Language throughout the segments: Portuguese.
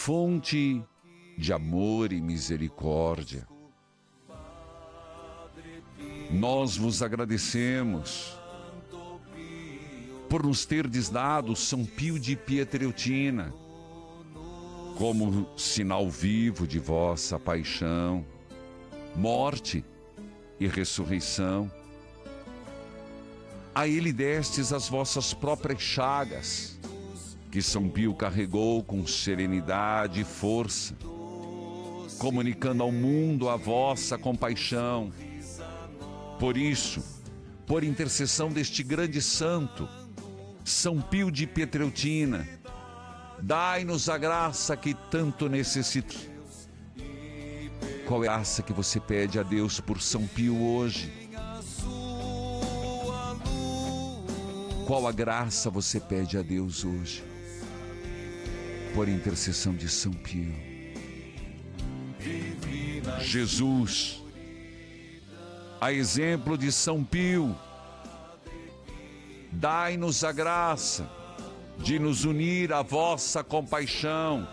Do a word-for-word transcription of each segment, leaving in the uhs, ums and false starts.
fonte de amor e misericórdia. Nós vos agradecemos por nos terdes dado São Pio de Pietrelcina como sinal vivo de vossa paixão, morte e ressurreição. A ele destes as vossas próprias chagas, que São Pio carregou com serenidade e força, comunicando ao mundo a vossa compaixão. Por isso, por intercessão deste grande santo, São Pio de Pietrelcina, dai-nos a graça que tanto necessitamos. Qual é a graça que você pede a Deus por São Pio hoje? Qual a graça você pede a Deus hoje? Por intercessão de São Pio. Jesus, a exemplo de São Pio, dai-nos a graça de nos unir à vossa compaixão,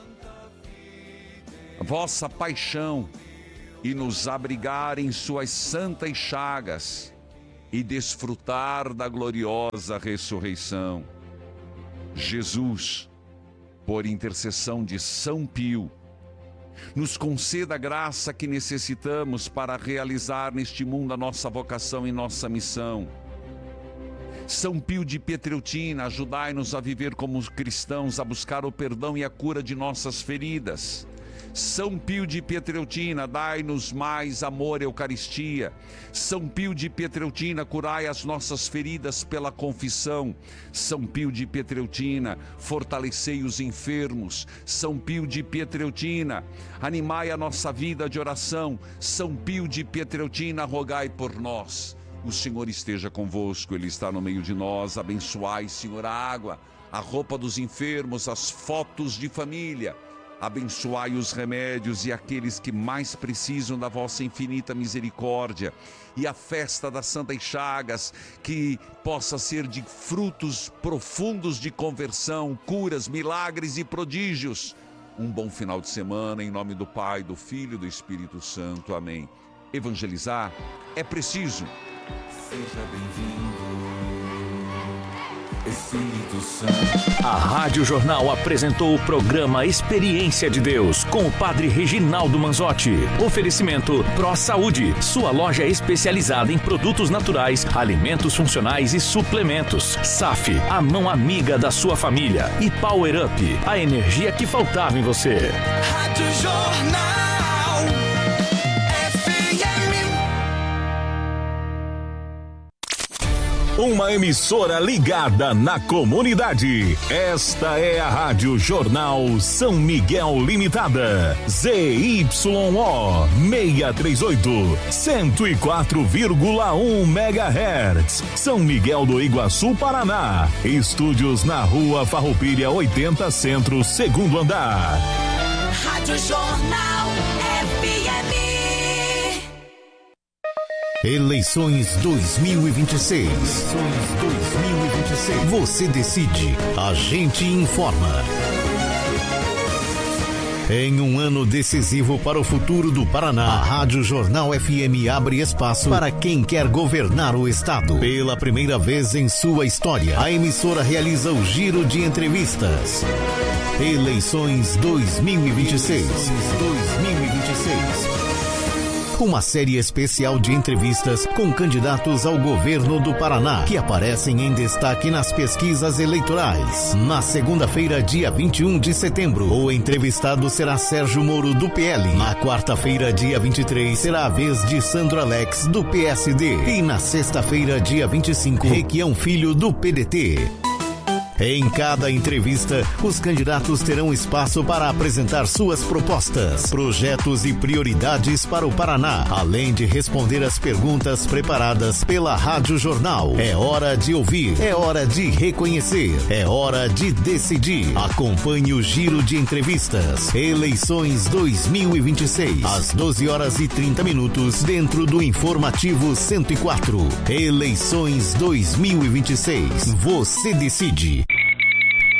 a vossa paixão, e nos abrigar em suas santas chagas e desfrutar da gloriosa ressurreição. Jesus, por intercessão de São Pio, nos conceda a graça que necessitamos para realizar neste mundo a nossa vocação e nossa missão. São Pio de Pietrelcina, ajudai-nos a viver como cristãos, a buscar o perdão e a cura de nossas feridas. São Pio de Pietrelcina, dai-nos mais amor e Eucaristia. São Pio de Pietrelcina, curai as nossas feridas pela confissão. São Pio de Pietrelcina, fortalecei os enfermos. São Pio de Pietrelcina, animai a nossa vida de oração. São Pio de Pietrelcina, rogai por nós. O Senhor esteja convosco, Ele está no meio de nós. Abençoai, Senhor, a água, a roupa dos enfermos, as fotos de família. Abençoai os remédios e aqueles que mais precisam da vossa infinita misericórdia. E a festa das Santas Chagas, que possa ser de frutos profundos de conversão, curas, milagres e prodígios. Um bom final de semana, em nome do Pai, do Filho e do Espírito Santo. Amém. Evangelizar é preciso. Seja bem-vindo, Espírito Santo. A Rádio Jornal apresentou o programa Experiência de Deus com o Padre Reginaldo Manzotti. Oferecimento Pro Saúde, sua loja especializada em produtos naturais, alimentos funcionais e suplementos. S A F, a mão amiga da sua família. E Power Up, a energia que faltava em você. Rádio Jornal. Uma emissora ligada na comunidade. Esta é a Rádio Jornal São Miguel Limitada. Z Y O seiscentos e trinta e oito, cento e quatro vírgula um megahertz. São Miguel do Iguaçu, Paraná. Estúdios na Rua Farroupilha oitenta Centro, segundo andar. Rádio Jornal F M. Eleições dois mil e vinte e seis. Eleições dois mil e vinte e seis. Você decide, a gente informa. Em um ano decisivo para o futuro do Paraná, a Rádio Jornal F M abre espaço para quem quer governar o estado. Pela primeira vez em sua história, a emissora realiza o giro de entrevistas. Eleições dois mil e vinte e seis. dois mil e vinte e seis. Uma série especial de entrevistas com candidatos ao governo do Paraná, que aparecem em destaque nas pesquisas eleitorais. Na segunda-feira, dia vinte e um de setembro, o entrevistado será Sérgio Moro, do P L. Na quarta-feira, dia vinte e três, será a vez de Sandro Alex, do P S D. E na sexta-feira, dia vinte e cinco, Requião Filho, do P D T. Em cada entrevista, os candidatos terão espaço para apresentar suas propostas, projetos e prioridades para o Paraná, além de responder as perguntas preparadas pela Rádio Jornal. É hora de ouvir, é hora de reconhecer, é hora de decidir. Acompanhe o giro de entrevistas. Eleições dois mil e vinte e seis, às doze horas e trinta minutos, dentro do Informativo cento e quatro. Eleições dois mil e vinte e seis. Você decide.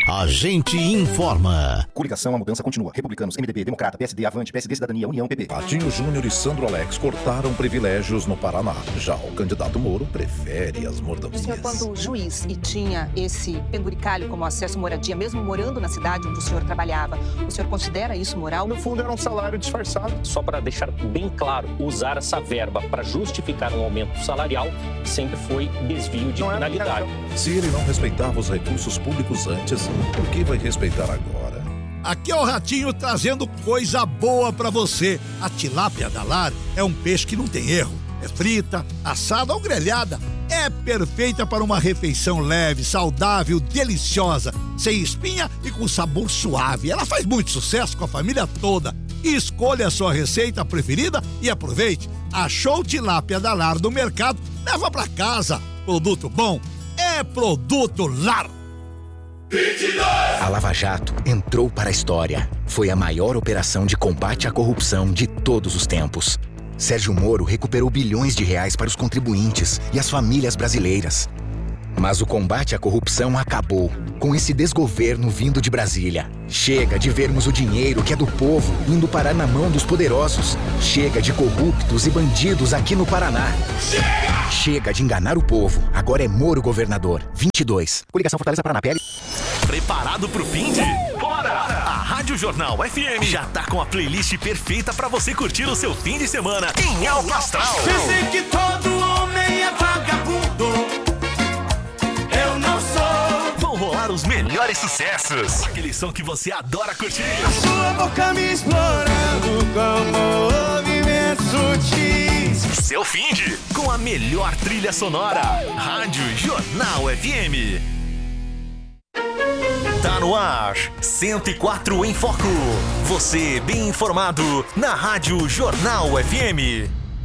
A gente informa. Coligação, a mudança continua. Republicanos, M D B, Democrata, P S D, Avante, P S D, Cidadania, União, P P. Ratinho Júnior e Sandro Alex cortaram privilégios no Paraná. Já o candidato Moro prefere as mordomias. Senhor, quando juiz e tinha esse penduricalho como acesso à moradia, mesmo morando na cidade onde o senhor trabalhava, o senhor considera isso moral? No fundo era um salário disfarçado. Só para deixar bem claro, usar essa verba para justificar um aumento salarial sempre foi desvio de finalidade. Se ele não respeitava os recursos públicos antes, por que vai respeitar agora? Aqui é o Ratinho trazendo coisa boa pra você. A tilápia da Lar é um peixe que não tem erro. É frita, assada ou grelhada. É perfeita para uma refeição leve, saudável, deliciosa, sem espinha e com sabor suave. Ela faz muito sucesso com a família toda. Escolha a sua receita preferida e aproveite. Achou tilápia da Lar no mercado? Leva pra casa. Produto bom é Produto Lar. A Lava Jato entrou para a história. Foi a maior operação de combate à corrupção de todos os tempos. Sérgio Moro recuperou bilhões de reais para os contribuintes e as famílias brasileiras. Mas o combate à corrupção acabou com esse desgoverno vindo de Brasília. Chega de vermos o dinheiro que é do povo indo parar na mão dos poderosos. Chega de corruptos e bandidos aqui no Paraná. Chega! Chega de enganar o povo. Agora é Moro governador. vinte e dois. Coligação Fortaleza Paraná. P L. Preparado pro fim de? Bora! A Rádio Jornal F M já tá com a playlist perfeita pra você curtir o seu fim de semana em alto astral. Dizem que todo homem é vagabundo. Eu não sou. Vão rolar os melhores sucessos. Aquele som que você adora curtir. A sua boca me explorando como movimentos sutis. Seu fim de com a melhor trilha sonora. Rádio Jornal F M. Tá no ar, cento e quatro em Foco. Você bem informado na Rádio Jornal F M.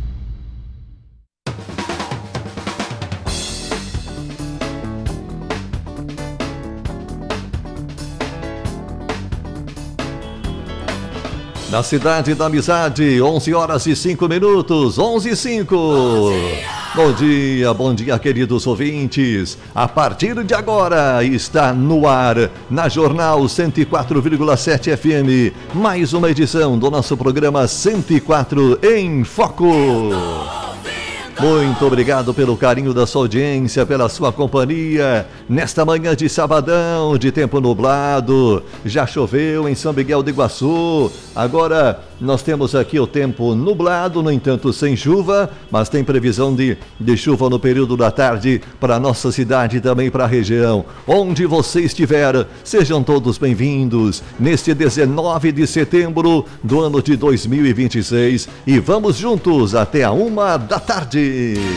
Na Cidade da Amizade, onze horas e cinco minutos, onze e cinco. Bom dia, bom dia, queridos ouvintes. A partir de agora está no ar, na Jornal cento e quatro vírgula sete F M, mais uma edição do nosso programa cento e quatro em Foco. Muito obrigado pelo carinho da sua audiência, pela sua companhia, nesta manhã de sabadão, de tempo nublado. Já choveu em São Miguel do Iguaçu, agora nós temos aqui o tempo nublado, no entanto sem chuva, mas tem previsão de, de chuva no período da tarde para a nossa cidade e também para a região. Onde você estiver, sejam todos bem-vindos neste dezenove de setembro do ano de dois mil e vinte e seis e vamos juntos até a uma da tarde.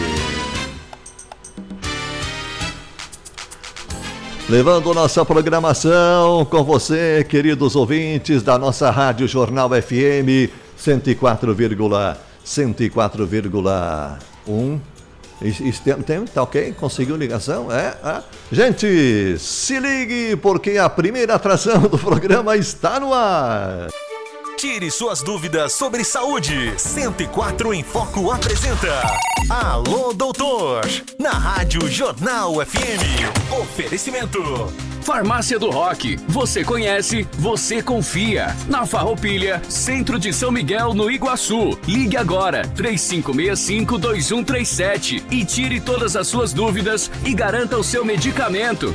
Levando nossa programação com você, queridos ouvintes da nossa Rádio Jornal F M cento e quatro vírgula um. Tem, tem, tá ok? Conseguiu ligação? É, é. Gente, se ligue porque a primeira atração do programa está no ar. Tire suas dúvidas sobre saúde. cento e quatro em Foco apresenta Alô Doutor, na Rádio Jornal F M. Oferecimento Farmácia do Rock. Você conhece, você confia. Na Farroupilha, centro de São Miguel, no Iguaçu. Ligue agora, três cinco seis cinco, dois um três sete e tire todas as suas dúvidas e garanta o seu medicamento.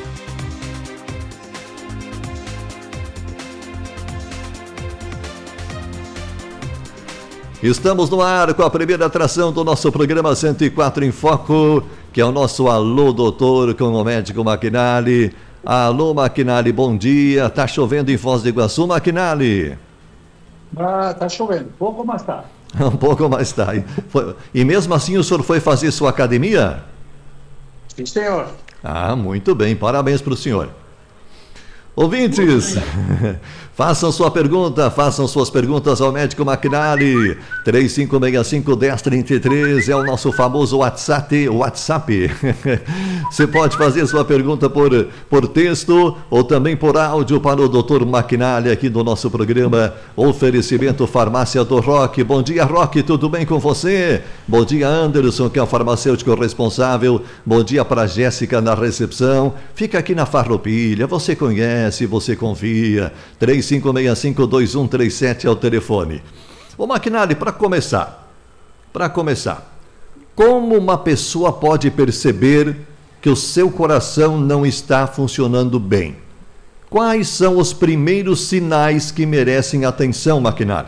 Estamos no ar com a primeira atração do nosso programa cento e quatro em Foco, que é o nosso Alô Doutor com o médico Maquinali. Alô Maquinali, bom dia. Tá chovendo em Foz do Iguaçu, Maquinali? Ah, tá chovendo, um pouco mais tarde. Um pouco mais tarde. Foi... E mesmo assim o senhor foi fazer sua academia? Sim, senhor. Ah, muito bem, parabéns para o senhor. Ouvintes, Façam sua pergunta, façam suas perguntas ao médico McNally. três cinco seis cinco, um zero três três é o nosso famoso WhatsApp. WhatsApp. Você pode fazer sua pergunta por, por texto ou também por áudio para o doutor McNally aqui do nosso programa Oferecimento Farmácia do Roque. Bom dia, Roque, tudo bem com você? Bom dia, Anderson, que é o farmacêutico responsável. Bom dia para a Jéssica na recepção. Fica aqui na Farroupilha, você conhece, você confia. três cinco seis cinco, dois um três sete é o telefone. Ô McNally, para começar, para começar, como uma pessoa pode perceber que o seu coração não está funcionando bem? Quais são os primeiros sinais que merecem atenção, McNally?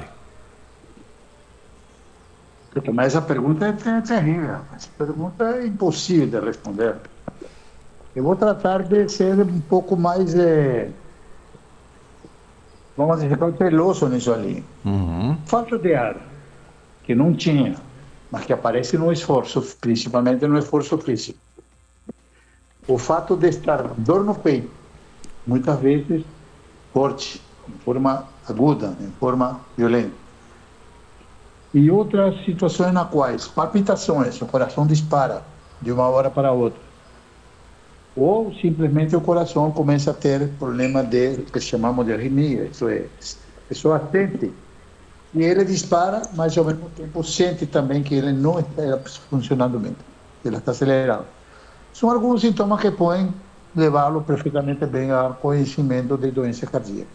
Mas essa pergunta é terrível, essa pergunta é impossível de responder. Eu vou tratar de ser um pouco mais... É... vamos dizer, cauteloso nisso ali. Uhum. Falta de ar, que não tinha, mas que aparece no esforço, principalmente no esforço físico. O fato de estar dor no peito, muitas vezes forte, em forma aguda, em forma violenta. E outras situações nas quais palpitações, o coração dispara de uma hora para outra. Ou simplesmente o coração começa a ter problema de, que chamamos de arritmia, isso é, a pessoa sente e ele dispara, mas ao mesmo tempo sente também que ele não está funcionando bem, que ele está acelerado. São alguns sintomas que podem levá-lo perfeitamente bem ao conhecimento de doença cardíaca.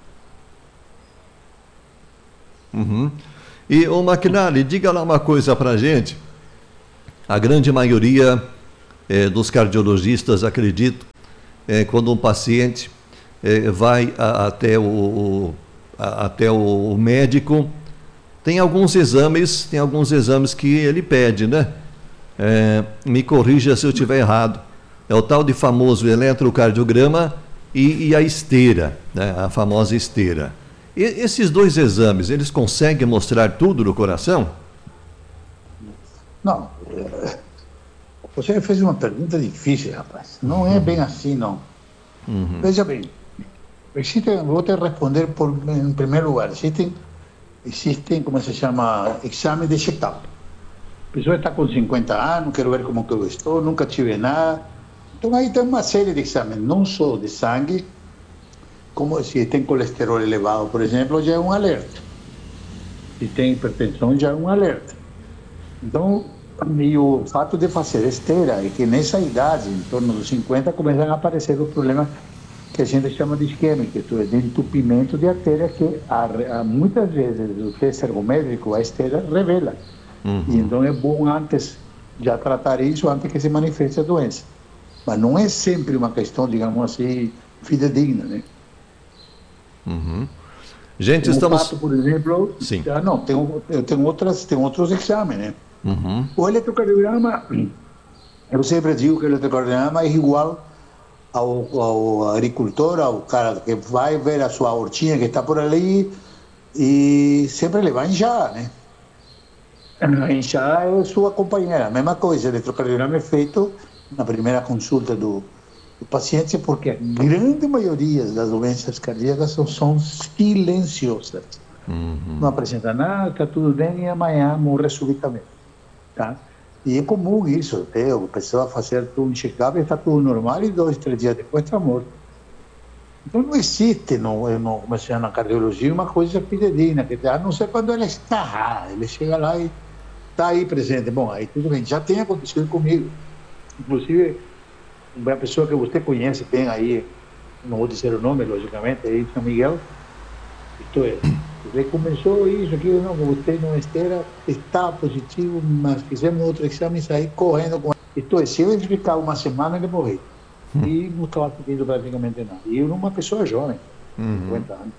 Uhum. E o McNally, diga lá uma coisa para a gente. A grande maioria É, dos cardiologistas, acredito, é, quando um paciente é, vai a, até, o, o, a, até o, o médico, tem alguns exames, tem alguns exames que ele pede, né? É, me corrija se eu estiver errado. É o tal de famoso eletrocardiograma e, e a esteira, né? A famosa esteira. E, esses dois exames, eles conseguem mostrar tudo no coração? Não. Você fez uma pergunta difícil, rapaz. Não é bem assim, não. Uhum. Veja bem, existe, vou te responder por, em primeiro lugar, existem, existem, como se chama, exame de check-up. A pessoa está com cinquenta anos, quero ver como que eu estou, nunca tive nada. Então aí tem uma série de exames, não só de sangue, como se tem colesterol elevado, por exemplo, já é um alerta. Se tem hipertensão, já é um alerta. Então, e o fato de fazer esteira é que nessa idade, em torno dos cinquenta, começam a aparecer os problemas que a gente chama de isquêmica, isto é, de entupimento de artéria, que a, a, muitas vezes o teste ergométrico, a esteira, revela. Uhum. E então é bom antes já tratar isso, antes que se manifeste a doença. Mas não é sempre uma questão, digamos assim, fidedigna, né? Uhum. Gente, tem um estamos... fato, por exemplo... Sim. Ah, não, tem, tem, outras, tem outros exames, né? Uhum. O eletrocardiograma, eu sempre digo que o eletrocardiograma é igual ao, ao agricultor, ao cara que vai ver a sua hortinha que está por ali e sempre ele vai inchar, né? A inchar é sua companheira, a mesma coisa, o eletrocardiograma é feito na primeira consulta do, do paciente, porque a grande maioria das doenças cardíacas são, são silenciosas. Uhum. Não apresenta nada, está tudo bem e amanhã morre subitamente. Tá? E é comum isso, até a pessoa fazer um check-up e está tudo normal e dois, três dias depois está morto. Então não existe no, no, como se chama, na cardiologia uma coisa fidedigna, que a não ser quando ele está, ele chega lá e está aí presente. Bom, aí tudo bem, já tem acontecido comigo. Inclusive, uma pessoa que você conhece bem aí, não vou dizer o nome, logicamente, aí São Miguel, isto é, ele começou isso, aquilo, não, você não esteira, está positivo, mas fizemos outro exame e saí correndo com ele. Isto é, se ele ficar uma semana, ele morreu. Hum. E não estava sentindo praticamente nada. E eu, uma pessoa jovem, uhum. cinquenta anos.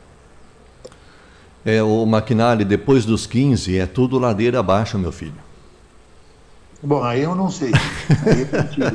É, o McNally, depois dos quinze, é tudo ladeira abaixo, meu filho. Bom, aí eu não sei. Aí é contigo.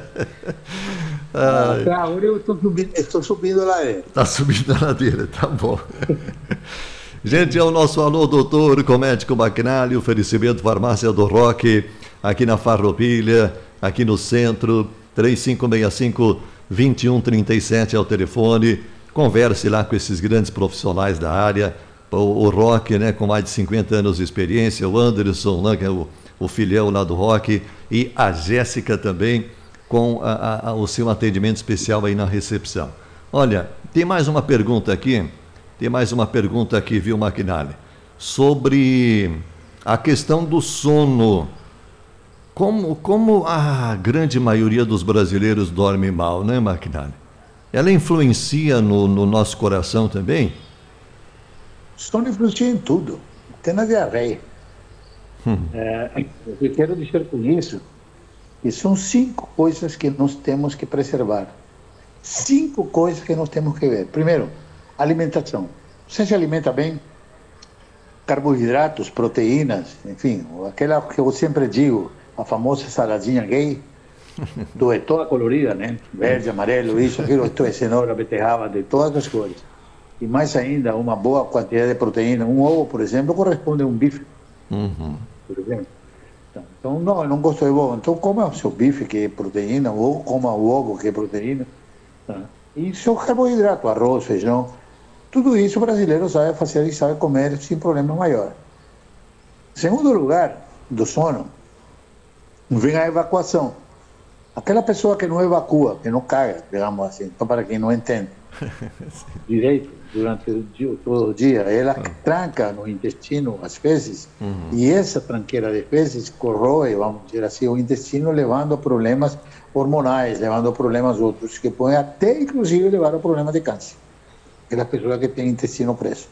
Ah, até agora eu estou subindo, estou subindo a ladeira. Está subindo a ladeira, tá bom. Gente, é o nosso alô, doutor, com o médico McNally, oferecimento Farmácia do Roque, aqui na Farroupilha, aqui no centro, três cinco seis cinco, dois um três sete é o telefone. converse lá com esses grandes profissionais da área, o, o Roque, né, com mais de cinquenta anos de experiência, o Anderson, né, que é o, o filhão lá do Roque, e a Jéssica também, com a, a, o seu atendimento especial aí na recepção. Olha, tem mais uma pergunta aqui, tem mais uma pergunta aqui, viu, Maquinale? Sobre a questão do sono. Como, como a grande maioria dos brasileiros dorme mal, né, Maquinale? Ela influencia no, no nosso coração também? Sono influencia em tudo, até na diarreia. Hum. É, eu quero dizer com isso que são cinco coisas que nós temos que preservar. Cinco coisas que nós temos que ver. Primeiro, alimentação. Você se alimenta bem? Carboidratos, proteínas, enfim, aquela que eu sempre digo, a famosa saladinha gay, é toda colorida, né? Verde, amarelo, isso, aquilo, isto é cenoura, beterraba, de todas as cores. E mais ainda, uma boa quantidade de proteína. Um ovo, por exemplo, corresponde a um bife. Uhum. Por exemplo. Então, não, eu não gosto de ovo. Então, coma o seu bife, que é proteína, ou coma o ovo, que é proteína. Tá? E seu carboidrato, arroz, feijão. Tudo isso o brasileiro sabe fazer e sabe comer sem problema maior. Segundo lugar, do sono, vem a evacuação. Aquela pessoa que não evacua, que não caga, digamos assim, então para quem não entende direito durante o dia, todo o dia, ela tranca no intestino às vezes, uhum. E essa tranqueira de vezes corrói, vamos dizer assim, o intestino, levando a problemas hormonais, levando a problemas outros, que podem até inclusive levar a problema de câncer. Aquela pessoa que tem intestino preso.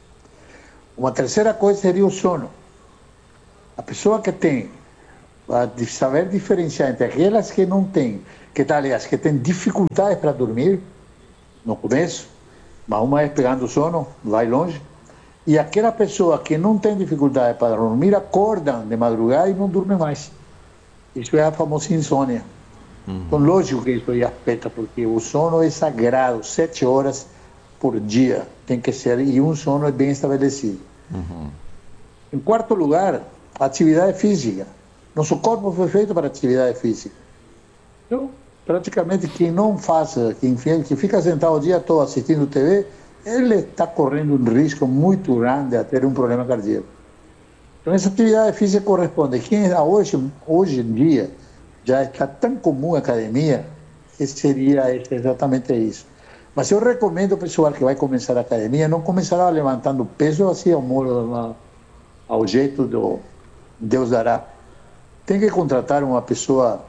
Uma terceira coisa seria o sono. A pessoa que tem a saber diferenciar entre aquelas que não têm, que tá, aliás, que tem dificuldades para dormir no começo, mas uma vez pegando o sono, vai longe, e aquela pessoa que não tem dificuldade para dormir, acordam de madrugada e não dormem mais. Isso é a famosa insônia. Uhum. Então, lógico que isso aí afeta, porque o sono é sagrado, sete horas por dia tem que ser, e um sono é bem estabelecido. Uhum. Em quarto lugar, a atividade física. Nosso corpo foi feito para atividade física. Então, praticamente quem não faz, quem, quem fica sentado o dia todo assistindo T V, ele está correndo um risco muito grande a ter um problema cardíaco. Então, essa atividade física corresponde. Quem hoje, hoje em dia já está tão comum a academia, que seria exatamente isso. Mas eu recomendo ao pessoal que vai começar a academia não começar levantando peso assim ao modo, ao jeito do Deus dará. Tem que contratar uma pessoa,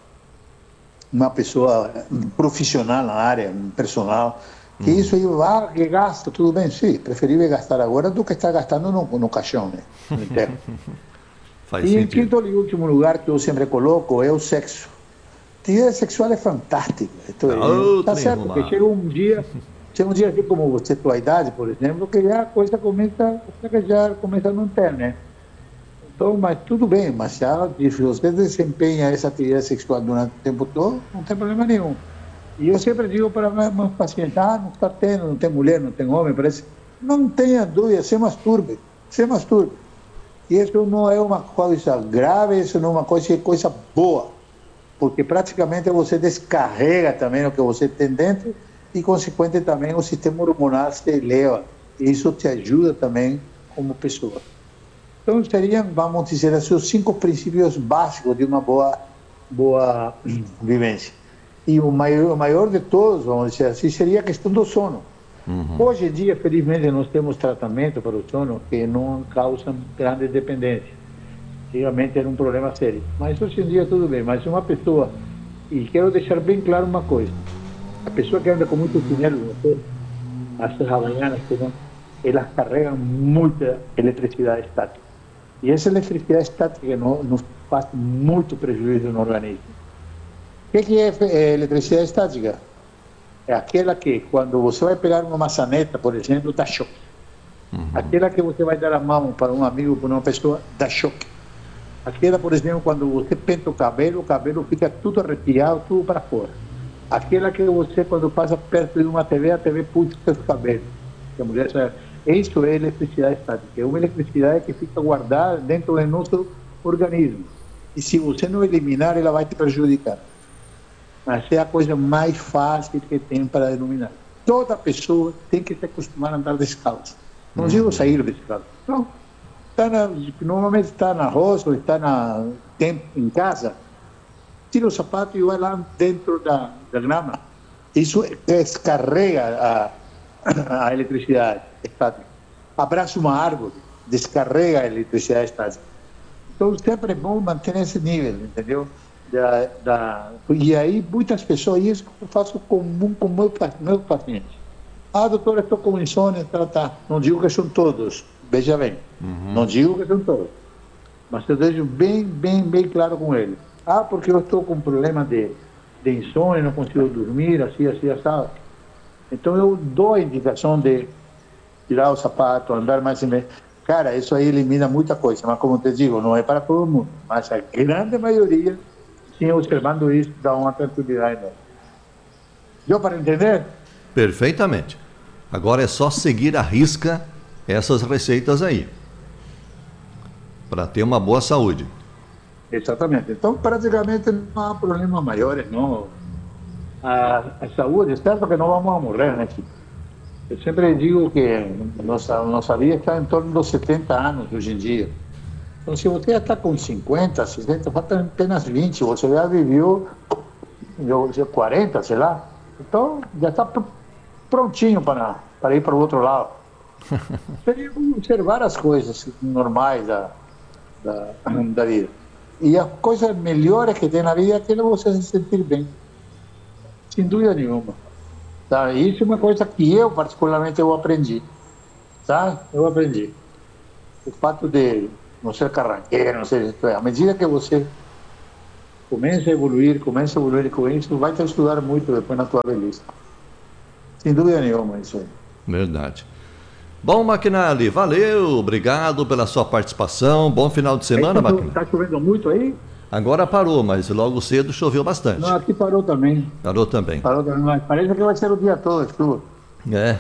uma pessoa profissional na área, um personal, que hum. isso aí vá, que gasta, tudo bem, sim, preferível gastar agora do que estar gastando no, no caixão, né? No enterro. Faz e sentido. Em quinto e último lugar que eu sempre coloco é o sexo. A atividade sexual é fantástica. Está certo, porque chega um dia, chega um dia assim como você, tua idade, por exemplo, que já a coisa começa, já começa a não ter, né? Então, mas tudo bem, mas se você desempenha essa atividade sexual durante o tempo todo, não tem problema nenhum. E eu sempre digo para meus pacientes, ah, não está tendo, não tem mulher, não tem homem, parece. Não tenha dúvida, se masturbe, se masturbe. E isso não é uma coisa grave, isso não é uma coisa, é coisa boa. Porque praticamente você descarrega também o que você tem dentro e, consequentemente, também o sistema hormonal se eleva. E isso te ajuda também como pessoa. Então, seriam, vamos dizer assim, os cinco princípios básicos de uma boa, boa vivência. E o maior, o maior de todos, vamos dizer assim, seria a questão do sono. Uhum. Hoje em dia, felizmente, nós temos tratamento para o sono que não causam grande dependência. Antigamente era um problema sério. Mas hoje em dia tudo bem. Mas uma pessoa, e quero deixar bem claro uma coisa, a pessoa que anda com muito dinheiro, as havaianas, elas carregam muita eletricidade estática. E essa eletricidade estática nos faz muito prejuízo no organismo. O que, que é eletricidade estática? É aquela que, quando você vai pegar uma maçaneta, por exemplo, dá choque. Uhum. Aquela que você vai dar a mão para um amigo, para uma pessoa, dá choque. Aquela, por exemplo, quando você pensa o cabelo, o cabelo fica tudo arrepiado, tudo para fora. Aquela que você, quando passa perto de uma T V, a T V puxa o seu cabelo. A mulher sabe. Isso é eletricidade estática, é uma eletricidade que fica guardada dentro do nosso organismo. E se você não eliminar, ela vai te prejudicar. Mas é a coisa mais fácil que tem para denominar. toda pessoa tem que se acostumar a andar descalço. Não digo sair descalço. Não. Tá na, normalmente está na roça ou está na, tem, em casa, tira o sapato e vai lá dentro da, da grama. Isso descarrega a, a eletricidade estática. Abraça uma árvore, descarrega a eletricidade estática. Então sempre é bom manter esse nível, entendeu? Da, da, e aí muitas pessoas, isso eu faço comum com meus, meus pacientes. Ah, doutor, eu estou com insônia, tá, tá. Não digo que são todos, veja bem, uhum. Não digo que são todos, mas eu deixo bem, bem, bem claro com ele. Ah, porque eu estou com problema de, de insônia, não consigo dormir, assim, assim, assim. Então eu dou a indicação de tirar o sapato, andar mais em vez. Cara, isso aí elimina muita coisa, mas como te digo, não é para todo mundo, mas a grande maioria, sim, observando isso, dá uma tranquilidade. Deu para entender? Perfeitamente. Agora é só seguir à risca essas receitas aí, para ter uma boa saúde. Exatamente. Então, praticamente não há problemas maiores, não. A, a saúde, é certo que não vamos morrer, né? Eu sempre digo que nossa, nossa vida está em torno dos setenta anos hoje em dia. Então, se você já está com cinquenta, sessenta, falta apenas vinte, você já viveu quarenta, sei lá. Então, já está prontinho para, para ir para o outro lado. Seria observar as coisas normais da, da, da vida. E as coisas melhores que tem na vida é aquilo você se sentir bem. Sem dúvida nenhuma. Tá? Isso é uma coisa que eu, particularmente, eu aprendi. Tá? Eu aprendi. O fato de não ser carranqueiro, não ser... À medida que você começa a evoluir, começa a evoluir com isso, vai te ajudar muito depois na tua velhice. Sem dúvida nenhuma, isso aí. Verdade. Bom, Macnali, valeu, obrigado pela sua participação. Bom final de semana, Macnali. Está chovendo muito aí? Agora parou, mas logo cedo choveu bastante. Não, aqui parou também. Parou também. Parou também, mas parece que vai ser o dia todo, chuva. É.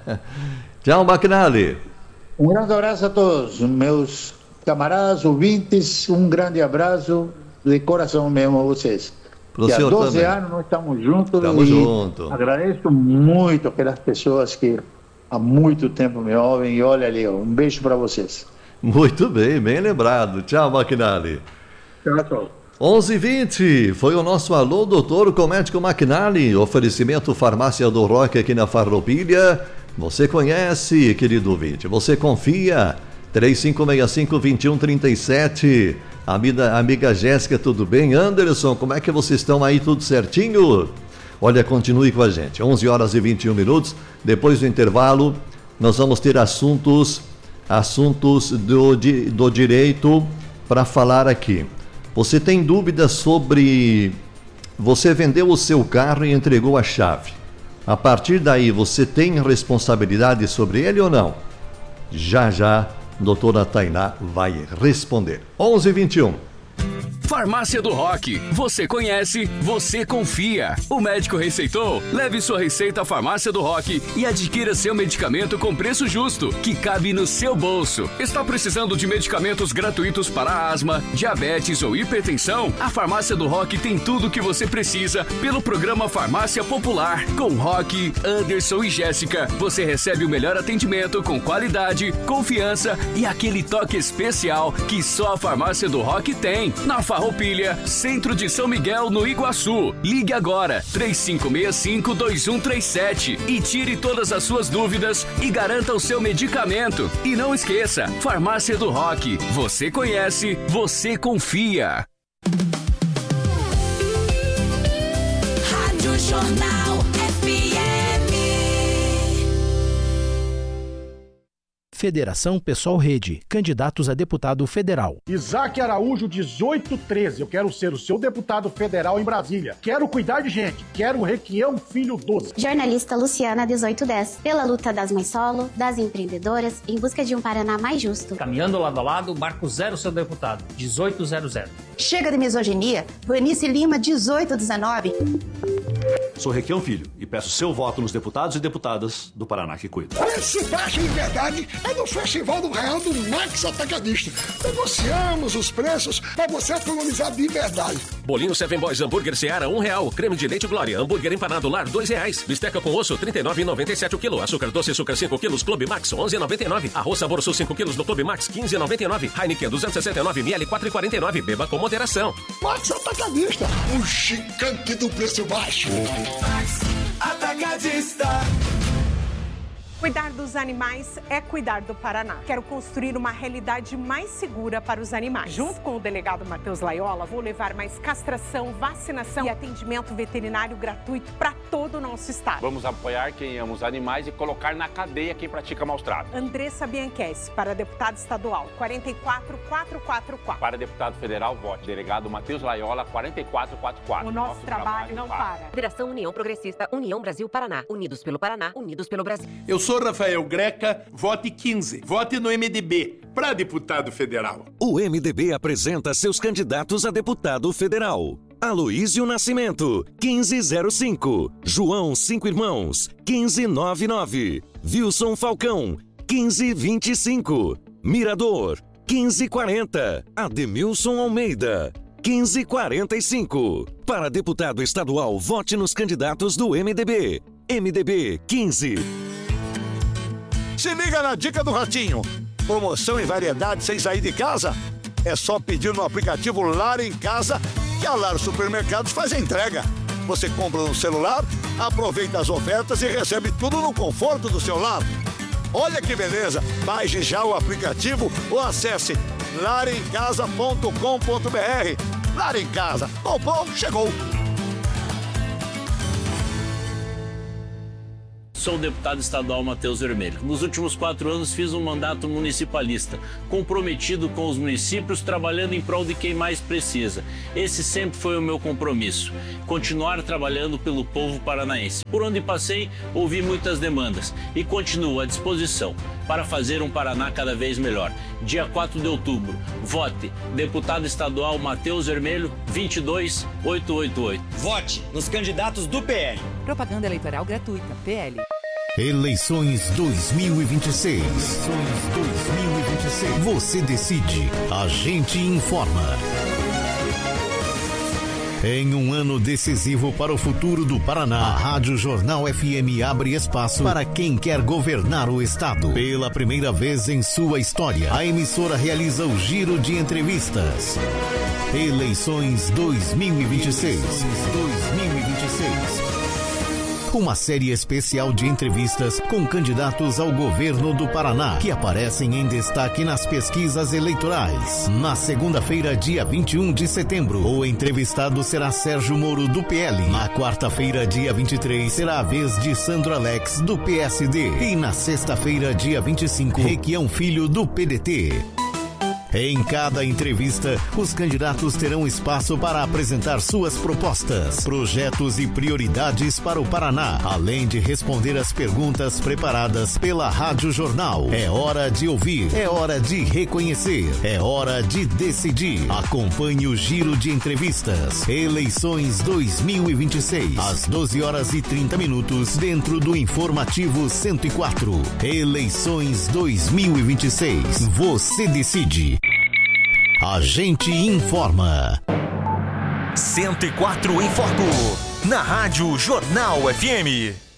Tchau, Macnali. Um grande abraço a todos, meus camaradas, ouvintes, um grande abraço de coração mesmo a vocês. Pro que há doze também. anos nós estamos juntos. Estamos juntos. Agradeço muito pelas pessoas que há muito tempo me ouvem. E olha ali, um beijo para vocês. Muito bem, bem lembrado. Tchau, Macnali. Tchau, tchau. onze e vinte, foi o nosso alô, doutor com médico Macnali, oferecimento Farmácia do Rock aqui na Farroupilha. Você conhece, querido ouvinte, você confia. três cinco seis cinco, dois um três sete. Amiga, amiga Jéssica, tudo bem? Anderson, como é que vocês estão aí? Tudo certinho? Olha, continue com a gente. onze horas e vinte e um minutos. Depois do intervalo, nós vamos ter assuntos, assuntos do, do direito para falar aqui. Você tem dúvidas sobre... Você vendeu o seu carro e entregou a chave. A partir daí, você tem responsabilidade sobre ele ou não? Já, já, doutora Tainá vai responder. onze e vinte e um. Farmácia do Rock. Você conhece, você confia. O médico receitou? Leve sua receita à Farmácia do Rock e adquira seu medicamento com preço justo, que cabe no seu bolso. Está precisando de medicamentos gratuitos para asma, diabetes ou hipertensão? A Farmácia do Rock tem tudo o que você precisa pelo programa Farmácia Popular. Com Rock, Anderson e Jéssica, você recebe o melhor atendimento com qualidade, confiança e aquele toque especial que só a Farmácia do Rock tem. Na Farroupilha, centro de São Miguel, no Iguaçu. Ligue agora, três cinco seis cinco, dois um três sete e tire todas as suas dúvidas e garanta o seu medicamento. E não esqueça, Farmácia do Rock. Você conhece, você confia. Rádio Jornal F M. Federação Pessoal Rede, candidatos a deputado federal. Isaac Araújo, dezoito treze. Eu quero ser o seu deputado federal em Brasília. Quero cuidar de gente. Quero o Requião Filho doze. Jornalista Luciana, dezoito dez. Pela luta das mães solo, das empreendedoras, em busca de um Paraná mais justo. Caminhando lado a lado, Marco Zero, seu deputado, dezoito zero zero. Chega de misoginia, Vanice Lima, dezoito dezenove. Sou Requião Filho e peço seu voto nos deputados e deputadas do Paraná que cuida. Preço baixo de verdade é no Festival do Real do Max Atacadista. Negociamos os preços para você economizar de verdade. Bolinho Seven Boys Hambúrguer Seara, um real. Creme de leite Glória. Hambúrguer empanado Lar, dois reais. Bisteca com osso, trinta e nove reais e noventa e sete centavos o quilo. Açúcar doce e açúcar cinco quilos, Clube Max, onze reais e noventa e nove centavos. Arroz Sabor Sul cinco quilos no Clube Max, quinze reais e noventa e nove centavos. Heineken duzentos e sessenta e nove mililitros, quatro reais e quarenta e nove centavos. Beba com moderação. Max Atacadista, o gigante do preço baixo. Max Atacadista. Cuidar dos animais é cuidar do Paraná. Quero construir uma realidade mais segura para os animais. Junto com o delegado Matheus Laiola, vou levar mais castração, vacinação e atendimento veterinário gratuito para todo o nosso estado. Vamos apoiar quem ama os animais e colocar na cadeia quem pratica maus tratos. Andressa Bianchessi, para deputado estadual, quarenta e quatro mil quatrocentos e quarenta e quatro. Para deputado federal, vote delegado Matheus Laiola, quarenta e quatro mil quatrocentos e quarenta e quatro. O nosso, nosso trabalho, trabalho não para. para. Federação União Progressista, União Brasil Paraná. Unidos pelo Paraná, unidos pelo Brasil. Eu sou Rafael Greca, vote quinze. Vote no M D B, para deputado federal. O M D B apresenta seus candidatos a deputado federal. Aloísio Nascimento, quinze zero cinco. João Cinco Irmãos, quinze noventa e nove. Wilson Falcão, quinze vinte e cinco. Mirador, quinze quarenta. Ademilson Almeida, quinze quarenta e cinco. Para deputado estadual, vote nos candidatos do M D B. M D B quinze. Se liga na dica do Ratinho. Promoção e variedade sem sair de casa? É só pedir no aplicativo Lar em Casa que a Lar Supermercados faz a entrega. Você compra no celular, aproveita as ofertas e recebe tudo no conforto do seu lar. Olha que beleza! Baixe já o aplicativo ou acesse lar em casa ponto com ponto br. Lar em Casa. Comprou, chegou! Sou o deputado estadual Matheus Vermelho. Nos últimos quatro anos fiz um mandato municipalista, comprometido com os municípios, trabalhando em prol de quem mais precisa. Esse sempre foi o meu compromisso, continuar trabalhando pelo povo paranaense. Por onde passei, ouvi muitas demandas e continuo à disposição para fazer um Paraná cada vez melhor. Dia quatro de outubro, vote deputado estadual Matheus Vermelho, vinte e dois mil oitocentos e oitenta e oito. Vote nos candidatos do P L. Propaganda eleitoral gratuita, P L. Eleições dois mil e vinte e seis. Eleições dois mil e vinte e seis. Você decide. A gente informa. Em um ano decisivo para o futuro do Paraná, a Rádio Jornal F M abre espaço para quem quer governar o estado. Pela primeira vez em sua história, a emissora realiza o giro de entrevistas. Eleições dois mil e vinte e seis. dois mil e vinte e seis. Uma série especial de entrevistas com candidatos ao governo do Paraná, que aparecem em destaque nas pesquisas eleitorais. Na segunda-feira, dia vinte e um de setembro, o entrevistado será Sérgio Moro, do P L. Na quarta-feira, dia vinte e três, será a vez de Sandro Alex, do P S D. E na sexta-feira, dia vinte e cinco, Requião Filho, do P D T. Em cada entrevista, os candidatos terão espaço para apresentar suas propostas, projetos e prioridades para o Paraná, além de responder às perguntas preparadas pela Rádio Jornal. É hora de ouvir, é hora de reconhecer, é hora de decidir. Acompanhe o giro de entrevistas. Eleições dois mil e vinte e seis, às doze horas e trinta minutos, dentro do Informativo cento e quatro. Eleições dois mil e vinte e seis. Você decide. A gente informa. cento e quatro em Foco, na Rádio Jornal F M.